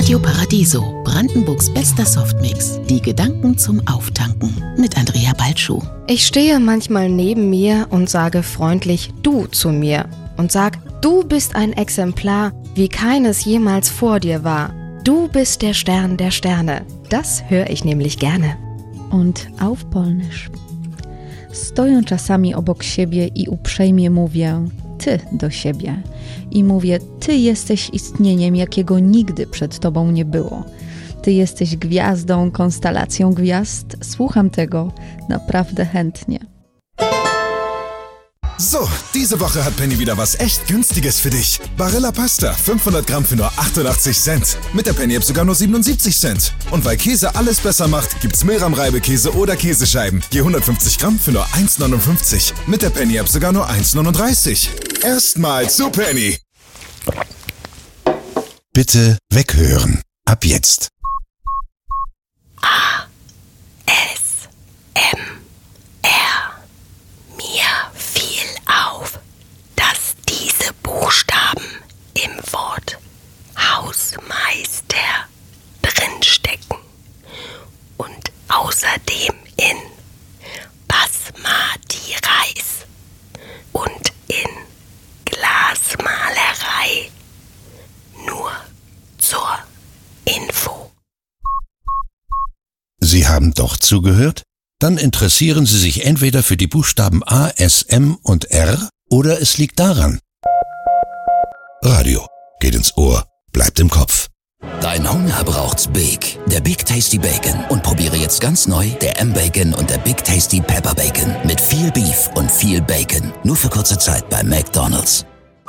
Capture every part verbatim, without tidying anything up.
Radio Paradiso, Brandenburgs bester Softmix. Die Gedanken zum Auftanken mit Andrea Balschuh. Ich stehe manchmal neben mir und sage freundlich du zu mir und sag, du bist ein Exemplar, wie keines jemals vor dir war. Du bist der Stern der Sterne. Das höre ich nämlich gerne. Und auf Polnisch. Stoję czasami obok siebie i uprzejmie mówię ty do siebie. I mówię, ty jesteś istnieniem, jakiego nigdy przed tobą nie było. Ty jesteś gwiazdą, konstelacją gwiazd. Słucham tego naprawdę chętnie. So, diese Woche hat Penny wieder was echt Günstiges für dich. Barilla Pasta, fünfhundert Gramm für nur achtundachtzig Cent. Mit der Penny-App sogar nur siebenundsiebzig Cent. Und weil Käse alles besser macht, gibt's Milram-Reibekäse oder Käsescheiben. Je hundertfünfzig Gramm für nur eins neunundfünfzig. Mit der Penny-App sogar nur eins neununddreißig. Erstmal zu Penny. Bitte weghören. Ab jetzt. A. S. M. R. Mir fiel auf, dass diese Buchstaben im Wort Hausmeister drinstecken und außerdem in Basmati Reis und in Glasmalerei. Nur zur Info. Sie haben doch zugehört? Dann interessieren Sie sich entweder für die Buchstaben A, S, M und R oder es liegt daran. Radio geht ins Ohr, bleibt im Kopf. Dein Hunger braucht's Big, der Big Tasty Bacon. Und probiere jetzt ganz neu der M-Bacon und der Big Tasty Pepper Bacon. Mit viel Beef und viel Bacon. Nur für kurze Zeit bei McDonald's.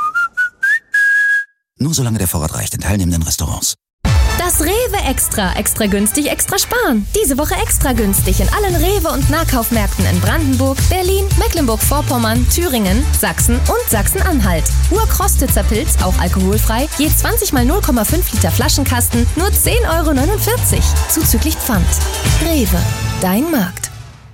Nur solange der Vorrat reicht in teilnehmenden Restaurants. Das Rewe Extra. Extra günstig, extra sparen. Diese Woche extra günstig in allen Rewe- und Nahkaufmärkten in Brandenburg, Berlin, Mecklenburg-Vorpommern, Thüringen, Sachsen und Sachsen-Anhalt. Urkrostitzer Pilz, auch alkoholfrei, je zwanzig mal null Komma fünf Liter Flaschenkasten, nur zehn Euro neunundvierzig. Zuzüglich Pfand. Rewe, dein Markt.